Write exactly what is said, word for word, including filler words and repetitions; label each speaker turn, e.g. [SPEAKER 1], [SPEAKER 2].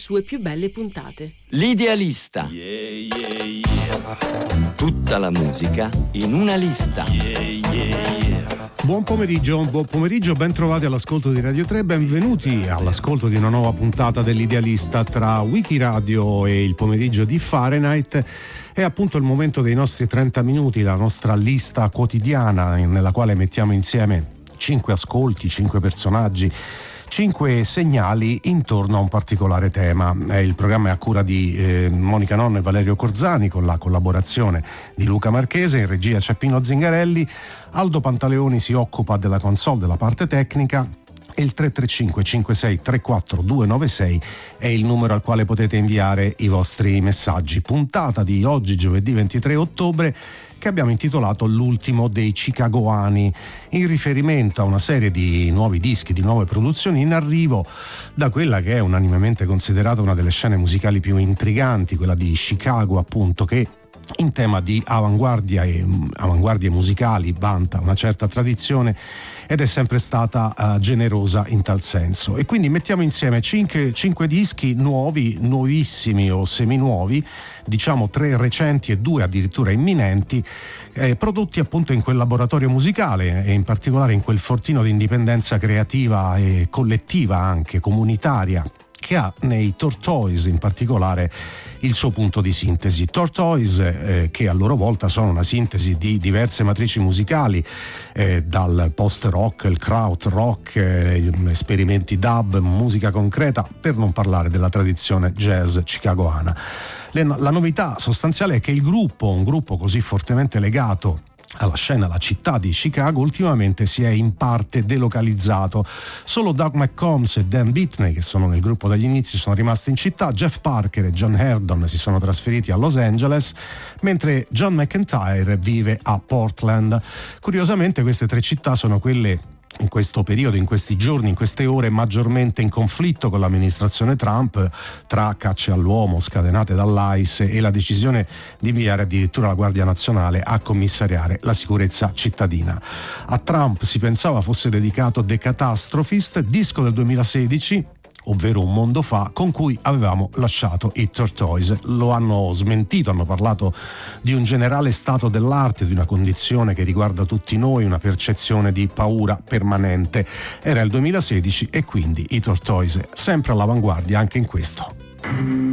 [SPEAKER 1] sue più belle puntate.
[SPEAKER 2] L'idealista.
[SPEAKER 3] Yeah, yeah, yeah.
[SPEAKER 2] Tutta la musica in una lista.
[SPEAKER 3] Yeah, yeah, yeah.
[SPEAKER 4] Buon pomeriggio, buon pomeriggio, ben trovati all'ascolto di Radio tre, benvenuti all'ascolto di una nuova puntata dell'Idealista tra Wikiradio e il pomeriggio di Fahrenheit. È appunto il momento dei nostri trenta minuti, la nostra lista quotidiana nella quale mettiamo insieme cinque ascolti, cinque personaggi, cinque segnali intorno a un particolare tema. Il programma è a cura di eh, Monica Nonno e Valerio Corzani, con la collaborazione di Luca Marchese, in regia c'è Pino Zingarelli, Aldo Pantaleoni si occupa della console, della parte tecnica, e il tre tre cinque cinque sei tre quattro due nove sei è il numero al quale potete inviare i vostri messaggi. Puntata di oggi, giovedì ventitré ottobre, che abbiamo intitolato L'ultimo dei Chicagoani, in riferimento a una serie di nuovi dischi, di nuove produzioni in arrivo da quella che è unanimemente considerata una delle scene musicali più intriganti, quella di Chicago, appunto, che in tema di avanguardia e avanguardie musicali vanta una certa tradizione ed è sempre stata uh, generosa in tal senso. E quindi mettiamo insieme cinque, cinque dischi nuovi, nuovissimi o seminuovi, diciamo tre recenti e due addirittura imminenti, eh, prodotti appunto in quel laboratorio musicale e in particolare in quel fortino di indipendenza creativa e collettiva, anche comunitaria, che ha nei Tortoise in particolare il suo punto di sintesi. Tortoise, eh, che a loro volta sono una sintesi di diverse matrici musicali, eh, dal post-rock, il kraut-rock, eh, esperimenti dub, musica concreta, per non parlare della tradizione jazz chicagoana. Le, la novità sostanziale è che il gruppo, un gruppo così fortemente legato alla scena, alla città di Chicago, ultimamente si è in parte delocalizzato. Solo Doug McCombs e Dan Bitney, che sono nel gruppo dagli inizi, sono rimasti in città. Jeff Parker e John Herdon si sono trasferiti a Los Angeles, mentre John McEntire vive a Portland. Curiosamente queste tre città sono quelle in questo periodo, in questi giorni, in queste ore, maggiormente in conflitto con l'amministrazione Trump, tra cacce all'uomo scatenate dall'I C E e la decisione di inviare addirittura la Guardia Nazionale a commissariare la sicurezza cittadina. A Trump si pensava fosse dedicato The Catastrophist, disco del duemilasedici, ovvero un mondo fa, con cui avevamo lasciato i Tortoise. Lo hanno smentito, hanno parlato di un generale stato dell'arte, di una condizione che riguarda tutti noi, una percezione di paura permanente. Era il duemilasedici e quindi i Tortoise sempre all'avanguardia anche in questo.